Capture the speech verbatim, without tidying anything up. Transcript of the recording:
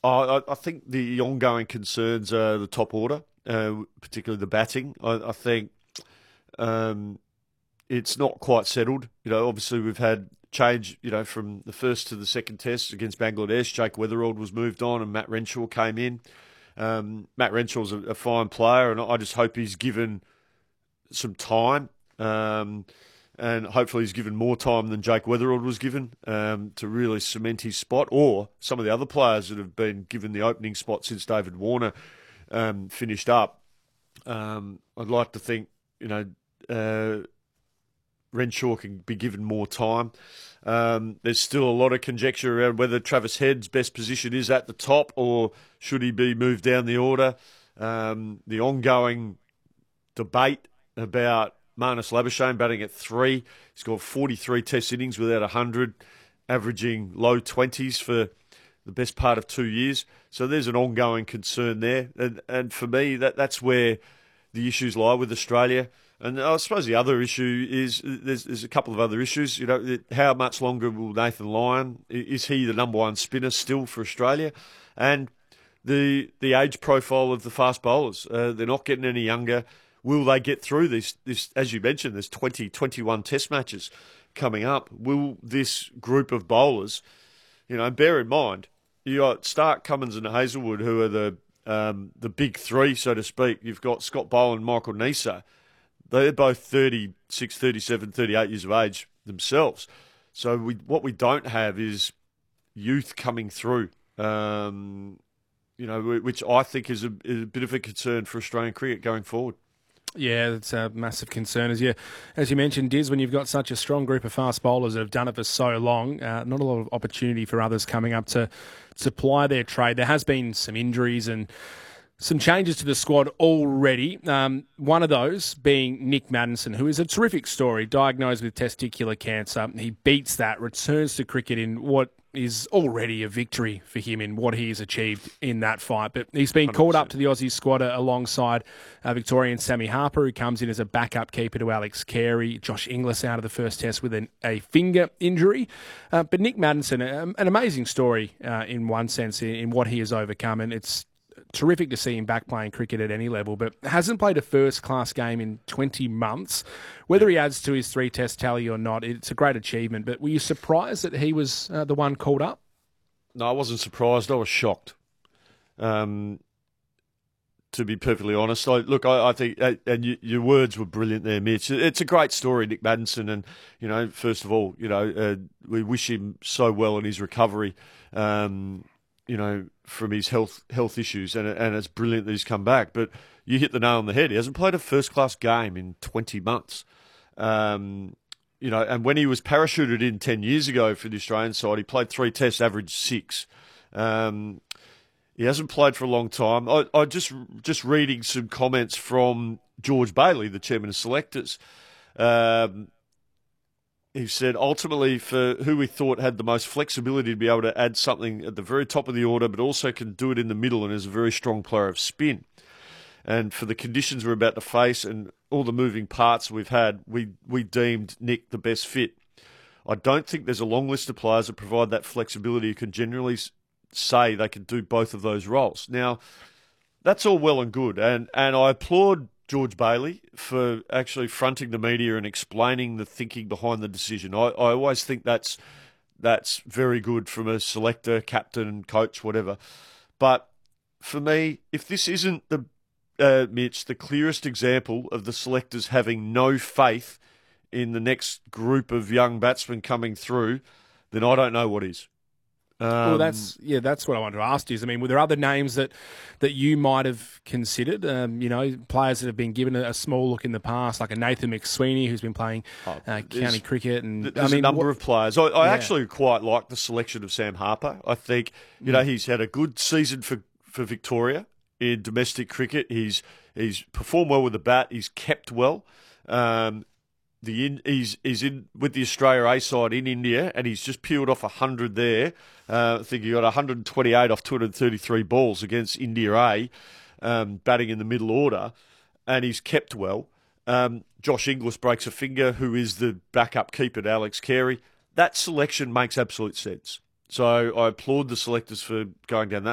I, I think the ongoing concerns are the top order, uh, particularly the batting. I, I think um, it's not quite settled. You know, obviously we've had change, you know, from the first to the second test against Bangladesh. Jake Weatherald was moved on and Matt Renshaw came in. Um, Matt Renshaw's a, a fine player, and I just hope he's given some time. Um, And hopefully he's given more time than Jake Weatherald was given um, to really cement his spot, or some of the other players that have been given the opening spot since David Warner um, finished up. Um, I'd like to think, you know, uh, Renshaw can be given more time. Um, there's still a lot of conjecture around whether Travis Head's best position is at the top or should he be moved down the order. Um, the ongoing debate about Marnus Labuschagne batting at three. He's got forty-three test innings without one hundred, averaging low twenties for the best part of two years. So there's an ongoing concern there. And and for me, that that's where the issues lie with Australia. And I suppose the other issue is there's, there's a couple of other issues. You know, how much longer will Nathan Lyon, is he the number one spinner still for Australia? And the the age profile of the fast bowlers. Uh, they're not getting any younger. Will they get through this, this, as you mentioned, there's twenty, twenty-one test matches coming up. Will this group of bowlers, you know, bear in mind, you got Stark, Cummins and Hazelwood, who are the um, the big three, so to speak. You've got Scott Boland and Michael Neser. They're both thirty-six, thirty-seven, thirty-eight years of age themselves. So we, what we don't have is youth coming through, um, you know, which I think is a, is a bit of a concern for Australian cricket going forward. Yeah, it's a massive concern. As you, as you mentioned, Diz, when you've got such a strong group of fast bowlers that have done it for so long, uh, not a lot of opportunity for others coming up to supply their trade. There has been some injuries and some changes to the squad already. Um, one of those being Nick Maddinson, who is a terrific story, diagnosed with testicular cancer. He beats that, returns to cricket in what is already a victory for him in what he has achieved in that fight. But he's been one hundred percent called up to the Aussie squad alongside uh, Victorian Sammy Harper, who comes in as a backup keeper to Alex Carey. Josh Inglis out of the first test with an, a finger injury. Uh, but Nick Maddinson, um, an amazing story uh, in one sense in, in what he has overcome. And it's terrific to see him back playing cricket at any level, but hasn't played a first-class game in twenty months. Whether he adds to his three-test tally or not, it's a great achievement. But were you surprised that he was uh, the one called up? No, I wasn't surprised. I was shocked, um, to be perfectly honest. I, look, I, I think, and you, your words were brilliant there, Mitch. It's a great story, Nick Maddinson, and, you know, first of all, you know, uh, we wish him so well in his recovery, um, you know, from his health health issues, and and it's brilliant that he's come back. But you hit the nail on the head. He hasn't played a first-class game in twenty months. Um, you know, and when he was parachuted in ten years ago for the Australian side, he played three tests, averaged six. Um, he hasn't played for a long time. I, I just just reading some comments from George Bailey, the chairman of selectors. Um, He said, ultimately, for who we thought had the most flexibility to be able to add something at the very top of the order, but also can do it in the middle and is a very strong player of spin. And for the conditions we're about to face and all the moving parts we've had, we, we deemed Nick the best fit. I don't think there's a long list of players that provide that flexibility who can generally say they can do both of those roles. Now, that's all well and good, and, and I applaud George Bailey for actually fronting the media and explaining the thinking behind the decision. I, I always think that's that's very good from a selector, captain, coach, whatever. But for me, if this isn't the uh, Mitch, the clearest example of the selectors having no faith in the next group of young batsmen coming through, then I don't know what is. Um, well, that's yeah, that's what I wanted to ask you. I mean, were there other names that, that you might have considered? Um, you know, players that have been given a, a small look in the past, like a Nathan McSweeney, who's been playing uh, county cricket, and there's I mean, a number what, of players. I, I yeah. actually quite like the selection of Sam Harper. I think you know he's had a good season for, for Victoria in domestic cricket. He's he's performed well with the bat. He's kept well. Um, The in, he's he's in with the Australia A side in India, and he's just peeled off a hundred there. Uh, I think he got one hundred twenty-eight off two hundred thirty-three balls against India A, um, batting in the middle order, and he's kept well. Um, Josh Inglis breaks a finger, who is the backup keeper to Alex Carey. That selection makes absolute sense. So I applaud the selectors for going down that